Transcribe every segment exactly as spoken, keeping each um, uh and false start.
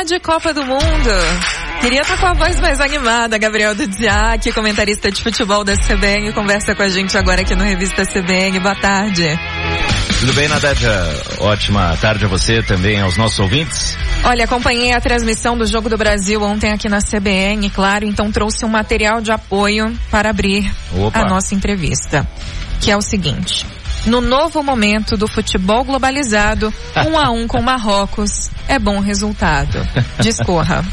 falar de Copa do Mundo. Queria estar com a voz mais animada. Gabriel Dudziak, comentarista de futebol da C B N, conversa com a gente agora aqui no Revista C B N. Boa tarde. Tudo bem, Nadália? Ótima tarde a você, também aos nossos ouvintes. Olha, acompanhei a transmissão do Jogo do Brasil ontem aqui na C B N, claro, então trouxe um material de apoio para abrir Opa. a nossa entrevista, que é o seguinte: no novo momento do futebol globalizado, um a um com Marrocos é bom resultado. Discorra.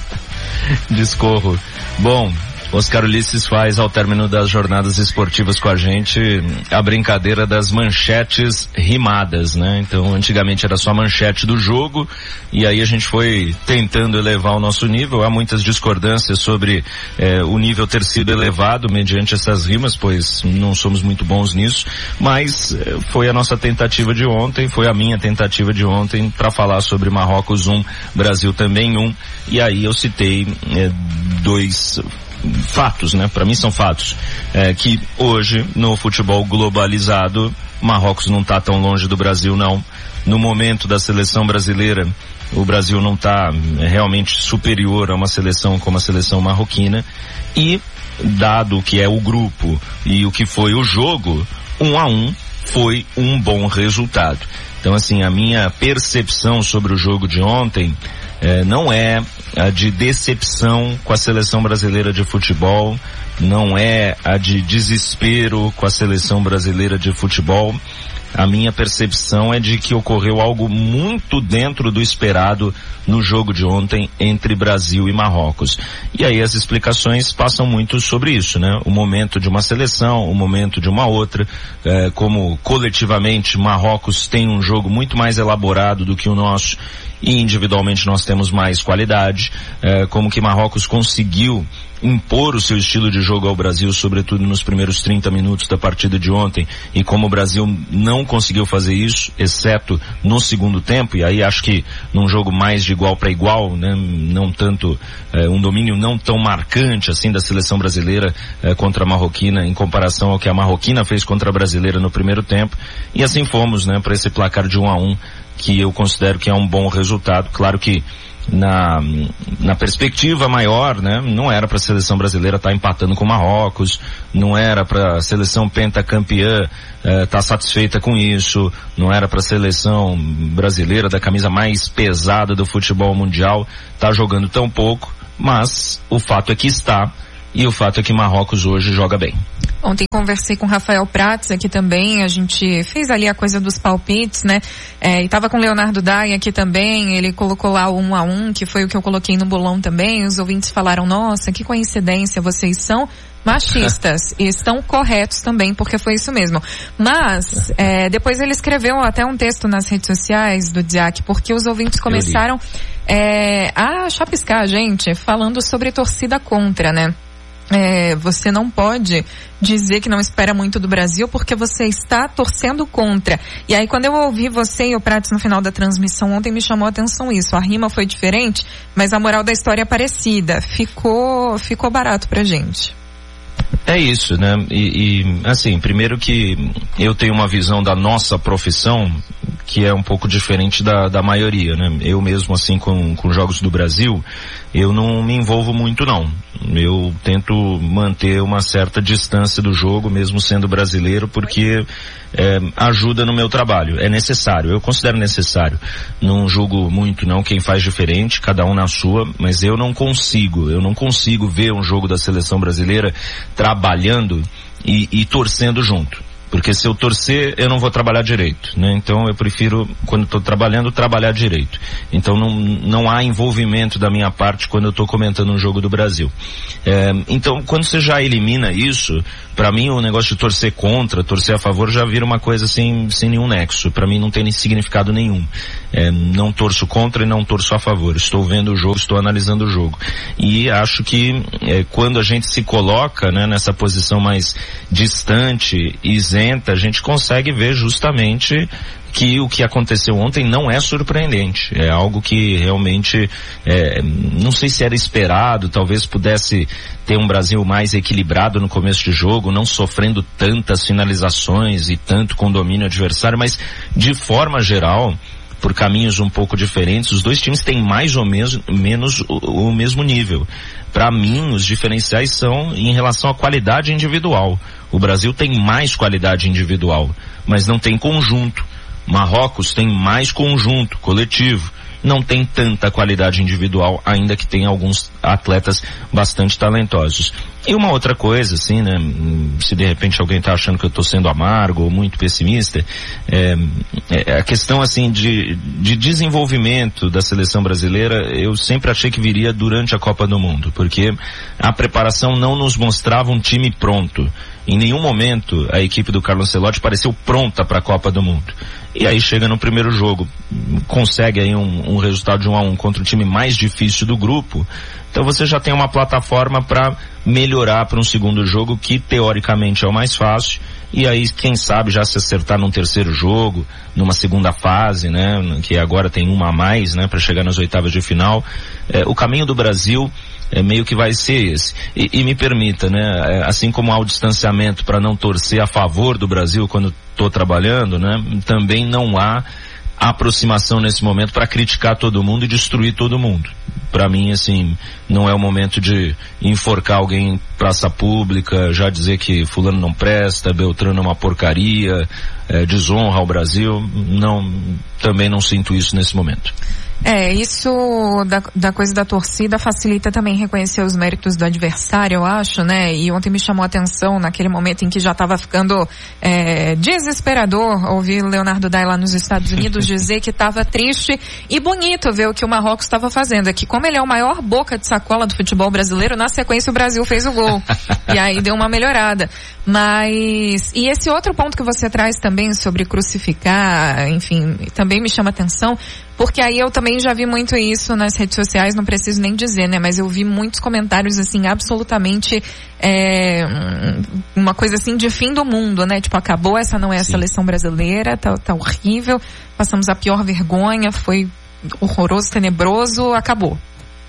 Discorro. Bom, Oscar Ulisses faz, ao término das jornadas esportivas com a gente, a brincadeira das manchetes rimadas, né? Então, antigamente era só manchete do jogo, e aí a gente foi tentando elevar o nosso nível. Há muitas discordâncias sobre eh, o nível ter sido elevado mediante essas rimas, pois não somos muito bons nisso, mas eh, foi a nossa tentativa de ontem, foi a minha tentativa de ontem para falar sobre Marrocos um, Brasil também um, e aí eu citei eh, dois fatos, né? Para mim são fatos. É, que hoje, no futebol globalizado, Marrocos não está tão longe do Brasil, não. No momento da seleção brasileira, o Brasil não está realmente superior a uma seleção como a seleção marroquina. E, dado o que é o grupo e o que foi o jogo, um a um foi um bom resultado. Então, assim, a minha percepção sobre o jogo de ontem É, não é a de decepção com a seleção brasileira de futebol, não é a de desespero com a seleção brasileira de futebol. A minha percepção é de que ocorreu algo muito dentro do esperado no jogo de ontem entre Brasil e Marrocos. E aí as explicações passam muito sobre isso, né? O momento de uma seleção, o momento de uma outra, é, como coletivamente Marrocos tem um jogo muito mais elaborado do que o nosso, e individualmente nós temos mais qualidade, é, como que Marrocos conseguiu impor o seu estilo de jogo ao Brasil, sobretudo nos primeiros trinta minutos da partida de ontem, e como o Brasil não conseguiu fazer isso, exceto no segundo tempo, e aí acho que num jogo mais de igual para igual, né, não tanto, é, um domínio não tão marcante assim da seleção brasileira é, contra a marroquina, em comparação ao que a marroquina fez contra a brasileira no primeiro tempo, e assim fomos, né, para esse placar de um a um, que eu considero que é um bom resultado. Claro que na, na perspectiva maior, né, não era para a seleção brasileira estar tá empatando com Marrocos, não era para a seleção pentacampeã estar eh, tá satisfeita com isso, não era para a seleção brasileira da camisa mais pesada do futebol mundial estar tá jogando tão pouco, mas o fato é que está, e o fato é que Marrocos hoje joga bem. Ontem conversei com o Rafael Prats aqui também, a gente fez ali a coisa dos palpites, né? É, e tava com o Leonardo Dai aqui também, ele colocou lá o um a um, que foi o que eu coloquei no bolão também. Os ouvintes falaram, nossa, que coincidência, vocês são machistas e estão corretos também, porque foi isso mesmo. Mas, é, depois ele escreveu até um texto nas redes sociais do Dudziak, porque os ouvintes começaram é, a chapiscar a gente, falando sobre torcida contra, né? É, você não pode dizer que não espera muito do Brasil porque você está torcendo contra. E aí quando eu ouvi você e o Prats no final da transmissão ontem, me chamou a atenção isso. A rima foi diferente, mas a moral da história é parecida. Ficou, ficou barato pra gente. É isso, né? E, e assim, primeiro que eu tenho uma visão da nossa profissão que é um pouco diferente da, da maioria, né? Eu mesmo, assim, com, com jogos do Brasil, eu não me envolvo muito, não. Eu tento manter uma certa distância do jogo, mesmo sendo brasileiro, porque é, ajuda no meu trabalho. É necessário, eu considero necessário. Não julgo muito, não, quem faz diferente, cada um na sua, mas eu não consigo, eu não consigo ver um jogo da seleção brasileira trabalhando e, e torcendo junto. Porque se eu torcer, eu não vou trabalhar direito, né? Então eu prefiro, quando estou trabalhando, trabalhar direito. Então não, não há envolvimento da minha parte quando eu estou comentando um jogo do Brasil. É, então, quando você já elimina isso, para mim o negócio de torcer contra, torcer a favor, já vira uma coisa assim, sem nenhum nexo. Para mim não tem significado nenhum. É, não torço contra e não torço a favor. Estou vendo o jogo, estou analisando o jogo. E acho que é, quando a gente se coloca, né, nessa posição mais distante, isenta, a gente consegue ver justamente que o que aconteceu ontem não é surpreendente. É algo que realmente, é, não sei se era esperado, talvez pudesse ter um Brasil mais equilibrado no começo de jogo, não sofrendo tantas finalizações e tanto com domínio adversário, mas de forma geral, por caminhos um pouco diferentes. Os dois times têm mais ou menos, menos o, o mesmo nível. Para mim, os diferenciais são em relação à qualidade individual. O Brasil tem mais qualidade individual, mas não tem conjunto. Marrocos tem mais conjunto, coletivo. Não tem tanta qualidade individual, ainda que tenha alguns atletas bastante talentosos. E uma outra coisa, assim, né, se de repente alguém está achando que eu estou sendo amargo ou muito pessimista, é, é a questão, assim, de, de desenvolvimento da seleção brasileira, eu sempre achei que viria durante a Copa do Mundo, porque a preparação não nos mostrava um time pronto. Em nenhum momento a equipe do Carlo Ancelotti pareceu pronta para a Copa do Mundo. E aí chega no primeiro jogo, consegue aí um, um resultado de um a um contra o time mais difícil do grupo. Então você já tem uma plataforma para melhorar para um segundo jogo, que teoricamente é o mais fácil. E aí, quem sabe, já se acertar num terceiro jogo, numa segunda fase, né, que agora tem uma a mais, né, para chegar nas oitavas de final. É, o caminho do Brasil é meio que vai ser esse. E, e me permita, né, assim como há o distanciamento para não torcer a favor do Brasil quando estou trabalhando, né, também não há aproximação nesse momento para criticar todo mundo e destruir todo mundo. Para mim, assim, não é o momento de enforcar alguém em praça pública, já dizer que fulano não presta, Beltrano é uma porcaria, é, desonra ao Brasil. Não, também não sinto isso nesse momento. É, isso da, da coisa da torcida facilita também reconhecer os méritos do adversário, eu acho, né? E ontem me chamou a atenção, naquele momento em que já estava ficando é, desesperador, ouvir Leonardo Dai lá nos Estados Unidos dizer que estava triste e bonito ver o que o Marrocos estava fazendo. É que como ele é o maior boca de sacola do futebol brasileiro, na sequência o Brasil fez o gol. E aí deu uma melhorada. Mas, e esse outro ponto que você traz também sobre crucificar, enfim, também me chama a atenção, porque aí eu também já vi muito isso nas redes sociais, não preciso nem dizer, né? Mas eu vi muitos comentários, assim, absolutamente, é, uma coisa assim de fim do mundo, né? Tipo, acabou, essa não é a Sim. seleção brasileira, tá, tá horrível, passamos a pior vergonha, foi horroroso, tenebroso, acabou.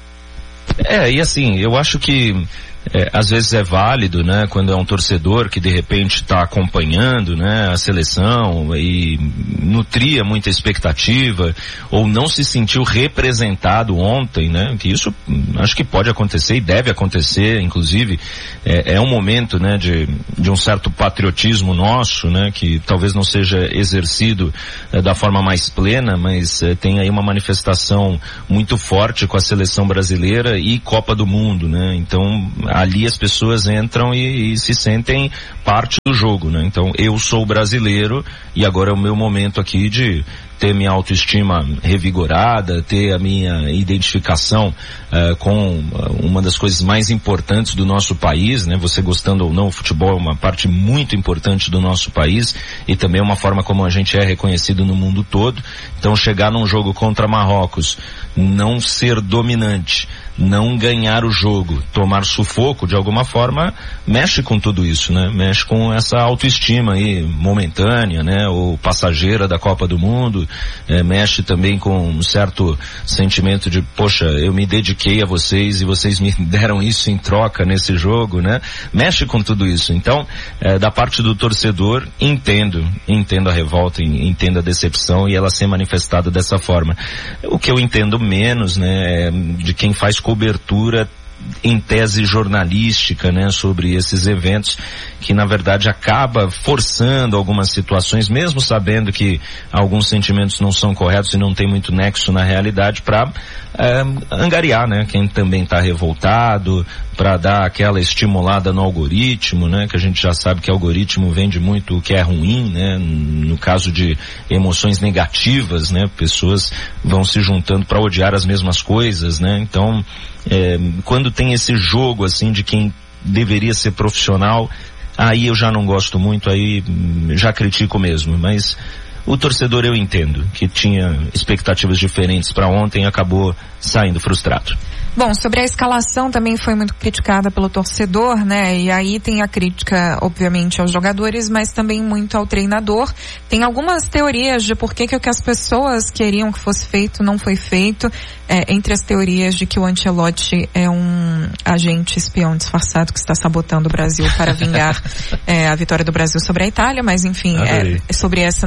É, e assim, eu acho que É, às vezes é válido, né, quando é um torcedor que de repente está acompanhando, né, a seleção e nutria muita expectativa ou não se sentiu representado ontem, né, que isso acho que pode acontecer e deve acontecer, inclusive é, é um momento, né, de, de um certo patriotismo nosso, né, que talvez não seja exercido é, da forma mais plena, mas é, tem aí uma manifestação muito forte com a seleção brasileira e Copa do Mundo, né, então ali as pessoas entram e, e se sentem parte do jogo, né? Então eu sou brasileiro e agora é o meu momento aqui de ter minha autoestima revigorada, ter a minha identificação uh, com uma das coisas mais importantes do nosso país, né? Você gostando ou não, o futebol é uma parte muito importante do nosso país e também é uma forma como a gente é reconhecido no mundo todo. Então chegar num jogo contra Marrocos, não ser dominante, não ganhar o jogo, tomar sufoco de alguma forma, mexe com tudo isso, né? Mexe com essa autoestima aí momentânea, né? Ou passageira da Copa do Mundo, é, mexe também com um certo sentimento de, poxa, eu me dediquei a vocês e vocês me deram isso em troca nesse jogo, né? Mexe com tudo isso. Então, é, da parte do torcedor, entendo, entendo a revolta, entendo a decepção e ela ser manifestada dessa forma. O que eu entendo menos, né, é de quem faz cobertura em tese jornalística, né, sobre esses eventos, que na verdade acaba forçando algumas situações, mesmo sabendo que alguns sentimentos não são corretos e não tem muito nexo na realidade, para é, angariar, né, quem também está revoltado, para dar aquela estimulada no algoritmo, né, que a gente já sabe que o algoritmo vende muito o que é ruim, né, no caso de emoções negativas, né, pessoas vão se juntando para odiar as mesmas coisas, né, então é, quando tem esse jogo assim de quem deveria ser profissional, aí eu já não gosto muito, aí já critico mesmo, mas o torcedor eu entendo, que tinha expectativas diferentes para ontem e acabou saindo frustrado. Bom, sobre a escalação também foi muito criticada pelo torcedor, né? E aí tem a crítica, obviamente, aos jogadores, mas também muito ao treinador. Tem algumas teorias de por que que o que as pessoas queriam que fosse feito não foi feito. É, entre as teorias de que o Ancelotti é um agente espião disfarçado que está sabotando o Brasil para vingar é, a vitória do Brasil sobre a Itália, mas enfim, é, sobre essa não precisamos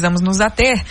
precisamos nos ater,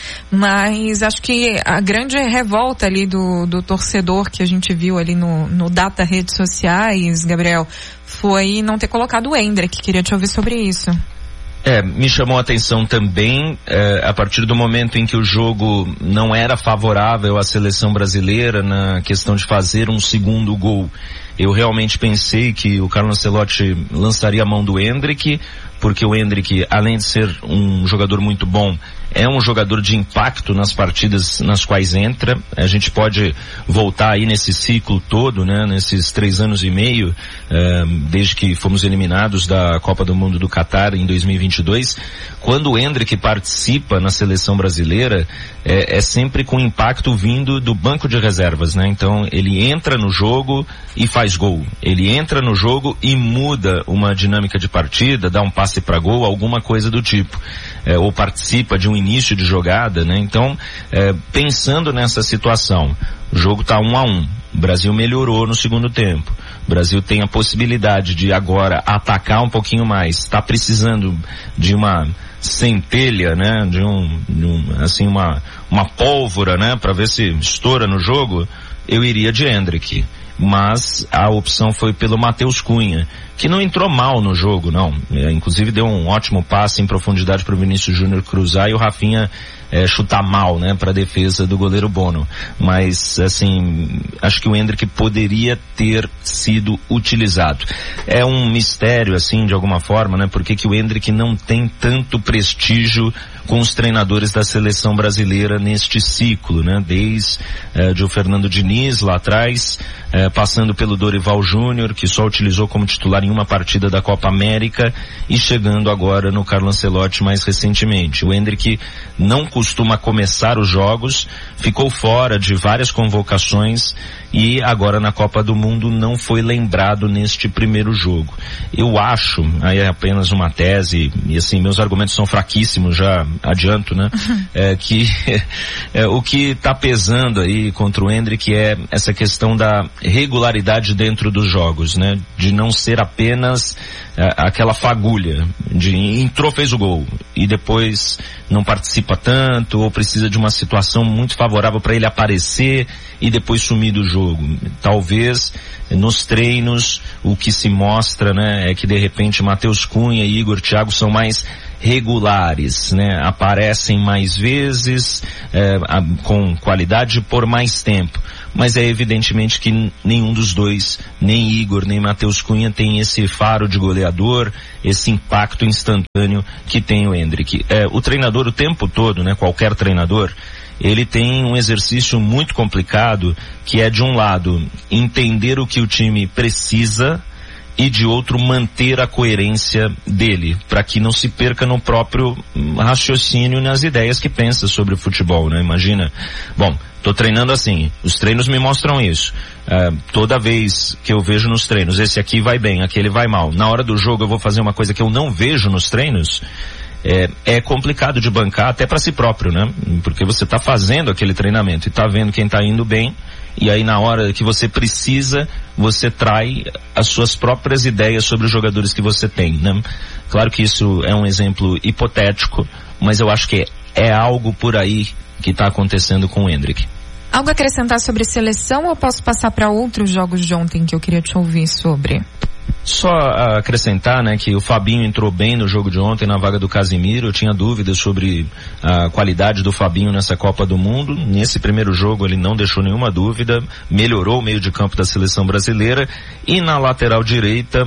mas acho que a grande revolta ali do, do torcedor que a gente viu ali no, no Data Redes Sociais, Gabriel, foi não ter colocado o Endrick. Queria te ouvir sobre isso. É, me chamou a atenção também, é, a partir do momento em que o jogo não era favorável à seleção brasileira na questão de fazer um segundo gol. Eu realmente pensei que o Carlo Ancelotti lançaria a mão do Endrick, porque o Endrick, além de ser um jogador muito bom, é um jogador de impacto nas partidas nas quais entra. A gente pode voltar aí nesse ciclo todo, né, nesses três anos e meio, eh, desde que fomos eliminados da Copa do Mundo do Catar em dois mil e vinte e dois. Quando o Endrick participa na seleção brasileira, é, é sempre com impacto vindo do banco de reservas, né? Então ele entra no jogo e faz gol. Ele entra no jogo e muda uma dinâmica de partida, dá um passe para gol, alguma coisa do tipo. É, ou participa de um início de jogada, né? Então, é, pensando nessa situação, o jogo tá um a um. O Brasil melhorou no segundo tempo. O Brasil tem a possibilidade de agora atacar um pouquinho mais. Está precisando de uma centelha, né? De um, de um assim, uma, uma pólvora, né? Para ver se estoura no jogo. Eu iria de Endrick. Mas a opção foi pelo Matheus Cunha, que não entrou mal no jogo, não. É, inclusive deu um ótimo passe em profundidade para o Vinícius Júnior cruzar e o Rafinha é, chutar mal, né, para a defesa do goleiro Bono. Mas, assim, acho que o Endrick poderia ter sido utilizado. É um mistério, assim, de alguma forma, né, porque que o Endrick não tem tanto prestígio com os treinadores da seleção brasileira neste ciclo, né, desde é, de o Fernando Diniz lá atrás, é, passando pelo Dorival Júnior, que só utilizou como titular em uma partida da Copa América, e chegando agora no Carlo Ancelotti mais recentemente. O Endrick não costuma começar os jogos, ficou fora de várias convocações e agora na Copa do Mundo não foi lembrado neste primeiro jogo. Eu acho, aí é apenas uma tese, e assim, meus argumentos são fraquíssimos, já adianto, né, é, que é, o que está pesando aí contra o Endrick é essa questão da regularidade dentro dos jogos, né, de não ser apenas é, aquela fagulha, de entrou, fez o gol, e depois não participa tanto, ou precisa de uma situação muito favorável para ele aparecer e depois sumir do jogo. Talvez nos treinos o que se mostra, né, é que de repente Matheus Cunha e Igor Thiago são mais regulares, né, aparecem mais vezes, é, a, com qualidade por mais tempo. Mas é evidentemente que nenhum dos dois, nem Igor, nem Matheus Cunha, tem esse faro de goleador, esse impacto instantâneo que tem o Endrick. É, o treinador o tempo todo, né, qualquer treinador, ele tem um exercício muito complicado, que é de um lado, entender o que o time precisa, e de outro, manter a coerência dele, para que não se perca no próprio raciocínio, nas ideias que pensa sobre o futebol, né? Imagina, bom, tô treinando assim, os treinos me mostram isso, uh, toda vez que eu vejo nos treinos, esse aqui vai bem, aquele vai mal, na hora do jogo eu vou fazer uma coisa que eu não vejo nos treinos. É, é complicado de bancar até para si próprio, né? Porque você tá fazendo aquele treinamento e tá vendo quem tá indo bem, e aí na hora que você precisa, você trai as suas próprias ideias sobre os jogadores que você tem, né? Claro que isso é um exemplo hipotético, mas eu acho que é, é algo por aí que tá acontecendo com o Endrick. Algo a acrescentar sobre seleção, ou posso passar para outros jogos de ontem que eu queria te ouvir sobre? Só acrescentar, né, que o Fabinho entrou bem no jogo de ontem na vaga do Casemiro. Eu tinha dúvidas sobre a qualidade do Fabinho nessa Copa do Mundo. Nesse primeiro jogo ele não deixou nenhuma dúvida, melhorou o meio de campo da seleção brasileira. E na lateral direita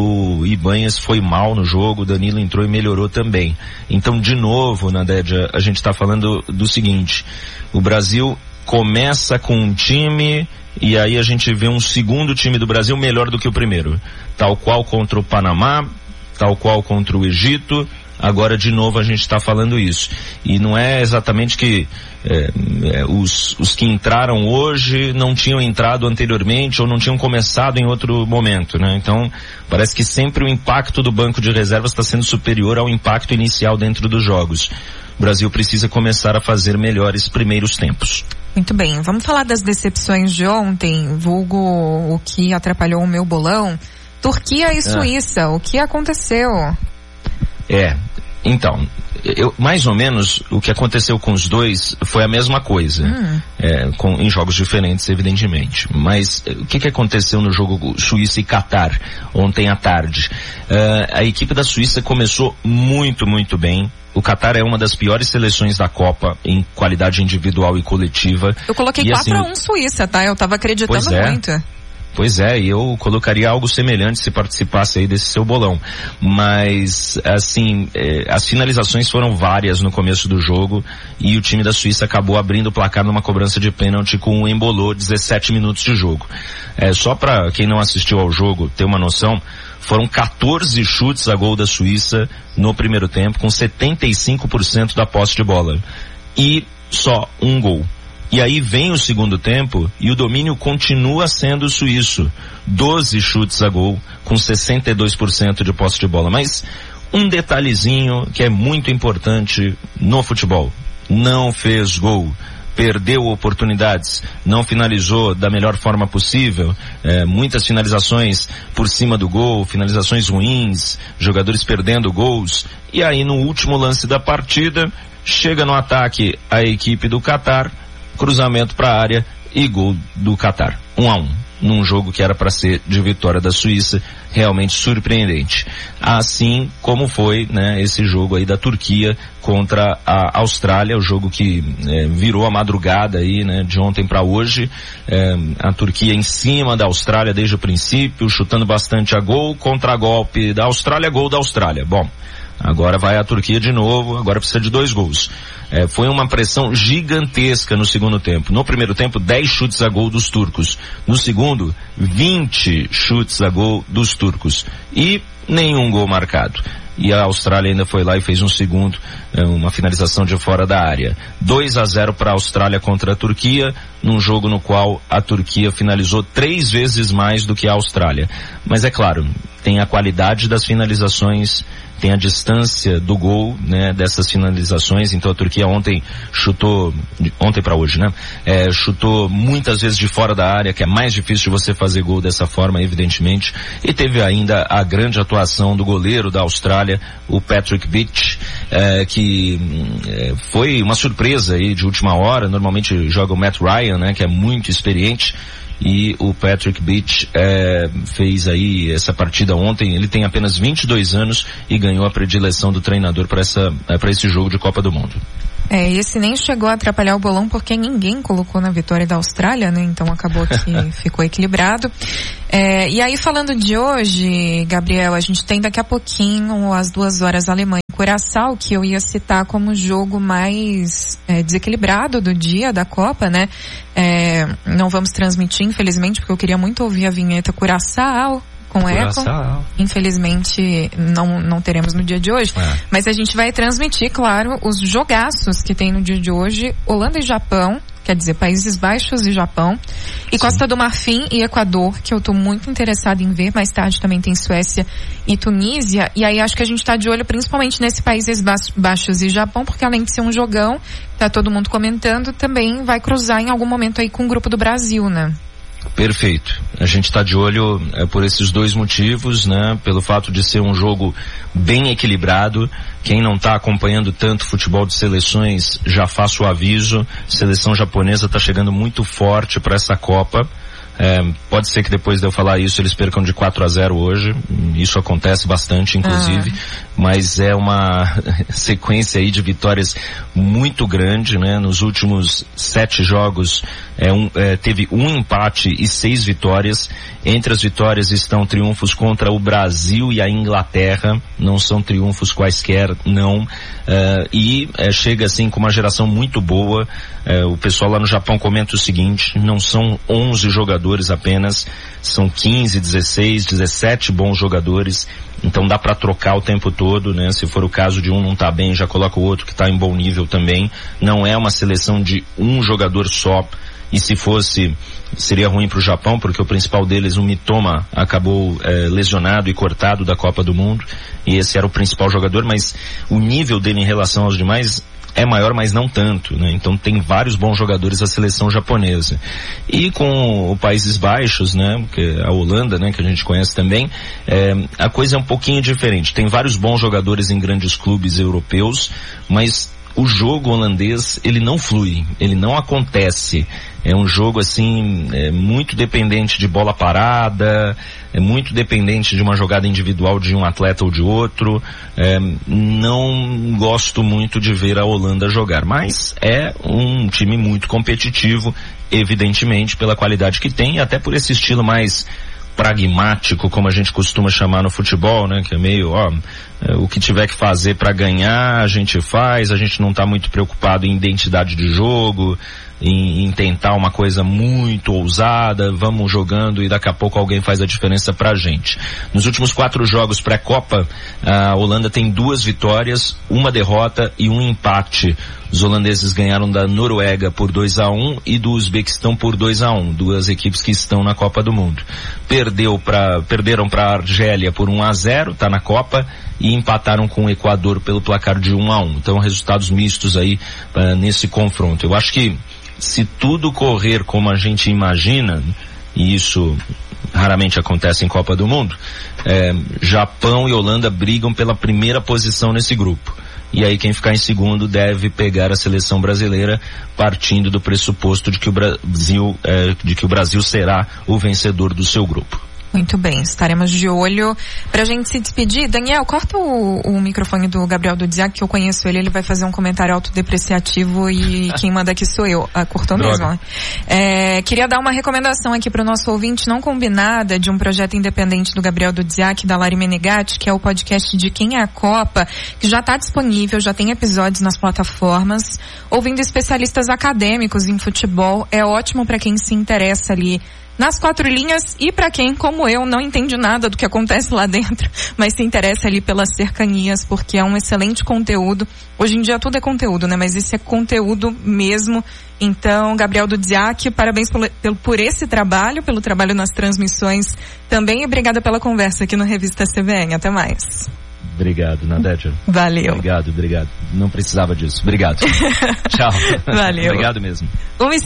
o Ibanhas foi mal no jogo, o Danilo entrou e melhorou também. Então, de novo, Nadédia, a gente está falando do seguinte: o Brasil começa com um time e aí a gente vê um segundo time do Brasil melhor do que o primeiro, tal qual contra o Panamá, tal qual contra o Egito. Agora de novo a gente está falando isso, e não é exatamente que é, é, os, os que entraram hoje não tinham entrado anteriormente ou não tinham começado em outro momento, né? Então parece que sempre o impacto do banco de reservas está sendo superior ao impacto inicial dentro dos jogos. O Brasil precisa começar a fazer melhores primeiros tempos. Muito bem, vamos falar das decepções de ontem, vulgo o que atrapalhou o meu bolão. Turquia e Suíça, é. O que aconteceu? É, então, eu, mais ou menos o que aconteceu com os dois foi a mesma coisa, hum. é, com, em jogos diferentes, evidentemente. Mas o que, que aconteceu no jogo Suíça e Catar ontem à tarde? Uh, a equipe da Suíça começou muito, muito bem. O Catar é uma das piores seleções da Copa em qualidade individual e coletiva. Eu coloquei quatro a um Suíça, tá? Eu tava acreditando pois é. muito. Pois é, e eu colocaria algo semelhante se participasse aí desse seu bolão. Mas, assim, eh, as finalizações foram várias no começo do jogo e o time da Suíça acabou abrindo o placar numa cobrança de pênalti com o Embolô, dezessete minutos de jogo. É, só para quem não assistiu ao jogo ter uma noção, foram quatorze chutes a gol da Suíça no primeiro tempo, com setenta e cinco por cento da posse de bola. E só um gol. E aí vem o segundo tempo e o domínio continua sendo suíço. doze chutes a gol, com sessenta e dois por cento de posse de bola. Mas um detalhezinho que é muito importante no futebol. Não fez gol. Perdeu oportunidades, não finalizou da melhor forma possível, é, muitas finalizações por cima do gol, finalizações ruins, jogadores perdendo gols, e aí no último lance da partida, chega no ataque a equipe do Catar, cruzamento para a área e gol do Catar, um a um, num jogo que era para ser de vitória da Suíça, realmente surpreendente. Assim como foi, né, esse jogo aí da Turquia contra a Austrália, o jogo que é, virou a madrugada aí, né, de ontem para hoje, é, a Turquia em cima da Austrália desde o princípio, chutando bastante a gol, contra-golpe da Austrália, gol da Austrália. Bom, agora vai a Turquia de novo, agora precisa de dois gols. É, foi uma pressão gigantesca no segundo tempo. No primeiro tempo, dez chutes a gol dos turcos. No segundo, vinte chutes a gol dos turcos. E nenhum gol marcado. E a Austrália ainda foi lá e fez um segundo, uma finalização de fora da área. dois a zero para a Austrália contra a Turquia, num jogo no qual a Turquia finalizou três vezes mais do que a Austrália. Mas é claro, tem a qualidade das finalizações, tem a distância do gol, né, dessas finalizações. Então a Turquia ontem chutou, ontem para hoje, né, é, chutou muitas vezes de fora da área, que é mais difícil de você fazer gol dessa forma, evidentemente. E teve ainda a grande atuação do goleiro da Austrália, o Patrick Beach, é, que é, foi uma surpresa aí de última hora. Normalmente joga o Matt Ryan, né, que é muito experiente. E o Patrick Beach é, fez aí essa partida ontem. Ele tem apenas vinte e dois anos e ganhou a predileção do treinador para essa, para esse jogo de Copa do Mundo. É, esse nem chegou a atrapalhar o bolão porque ninguém colocou na vitória da Austrália, né? Então acabou que ficou equilibrado. É, e aí falando de hoje, Gabriel, a gente tem daqui a pouquinho, às duas horas, Alemanha e Curaçao, que eu ia citar como o jogo mais é, desequilibrado do dia da Copa, né? É, não vamos transmitir, infelizmente, porque eu queria muito ouvir a vinheta Curaçao com eco. Infelizmente não, não teremos no dia de hoje, é. Mas a gente vai transmitir, claro, os jogaços que tem no dia de hoje, Holanda e Japão, quer dizer, Países Baixos e Japão, e Sim. Costa do Marfim e Equador, que eu tô muito interessada em ver. Mais tarde também tem Suécia e Tunísia, e aí acho que a gente tá de olho principalmente nesse Países Baixos e Japão, porque além de ser um jogão, tá todo mundo comentando, também vai cruzar em algum momento aí com o grupo do Brasil, né? Perfeito. A gente está de olho é, por esses dois motivos, né? Pelo fato de ser um jogo bem equilibrado. Quem não está acompanhando tanto futebol de seleções, já faço o aviso. A seleção japonesa está chegando muito forte para essa Copa. É, pode ser que depois de eu falar isso eles percam de quatro a zero hoje. Isso acontece bastante, inclusive. Ah. Mas é uma sequência aí de vitórias muito grande, né? Nos últimos sete jogos é um, é, teve um empate e seis vitórias. Entre as vitórias estão triunfos contra o Brasil e a Inglaterra. Não são triunfos quaisquer, não. Uh, e é, chega assim com uma geração muito boa. É, o pessoal lá no Japão comenta o seguinte: não são onze jogadores apenas, são quinze, dezesseis, dezessete bons jogadores. Então dá para trocar o tempo todo, né? Se for o caso de um não tá bem, já coloca o outro que tá em bom nível também. Não é uma seleção de um jogador só. E se fosse, seria ruim para o Japão, porque o principal deles, o Mitoma, acabou é, lesionado e cortado da Copa do Mundo. E esse era o principal jogador, mas o nível dele em relação aos demais é maior, mas não tanto, né? Então tem vários bons jogadores a seleção japonesa. E com os Países Baixos, né? Que a Holanda, né? Que a gente conhece também, é, a coisa é um pouquinho diferente. Tem vários bons jogadores em grandes clubes europeus, mas o jogo holandês, ele não flui, ele não acontece. É um jogo, assim, é muito dependente de bola parada, é muito dependente de uma jogada individual de um atleta ou de outro. É, não gosto muito de ver a Holanda jogar, mas é um time muito competitivo, evidentemente, pela qualidade que tem e até por esse estilo mais pragmático, como a gente costuma chamar no futebol, né? Que é meio, ó, é, o que tiver que fazer para ganhar, a gente faz, a gente não está muito preocupado em identidade de jogo, em, em tentar uma coisa muito ousada, vamos jogando e daqui a pouco alguém faz a diferença pra gente. Nos últimos quatro jogos pré-Copa, a Holanda tem duas vitórias, uma derrota e um empate. Os holandeses ganharam da Noruega por dois a um e do Uzbequistão por dois a um, duas equipes que estão na Copa do Mundo. Perdeu pra, perderam para a Argélia por um a zero, tá na Copa, e empataram com o Equador pelo placar de um a um. Então resultados mistos aí uh, nesse confronto. Eu acho que se tudo correr como a gente imagina, e isso raramente acontece em Copa do Mundo, é, Japão e Holanda brigam pela primeira posição nesse grupo. E aí quem ficar em segundo deve pegar a seleção brasileira, partindo do pressuposto de que o Brasil, é, de que o Brasil será o vencedor do seu grupo. Muito bem, estaremos de olho. Pra gente se despedir, Daniel, corta o, o microfone do Gabriel Dudziak, que eu conheço ele, ele vai fazer um comentário autodepreciativo e quem manda aqui sou eu. Ah, cortou Droga. mesmo, né? É, queria dar uma recomendação aqui pro nosso ouvinte não combinada de um projeto independente do Gabriel Dudziak, da Lari Menegatti, que é o podcast de Quem é a Copa, que já está disponível, já tem episódios nas plataformas, ouvindo especialistas acadêmicos em futebol. É ótimo para quem se interessa ali nas quatro linhas e para quem, como eu, não entende nada do que acontece lá dentro, mas se interessa ali pelas cercanias, porque é um excelente conteúdo. Hoje em dia tudo é conteúdo, né? Mas esse é conteúdo mesmo. Então, Gabriel Dudziak, parabéns por, por esse trabalho, pelo trabalho nas transmissões também, e obrigada pela conversa aqui no Revista C B N. Até mais. Obrigado, Nadédia. Valeu. Obrigado, obrigado. Não precisava disso. Obrigado. Tchau. Valeu. Obrigado mesmo.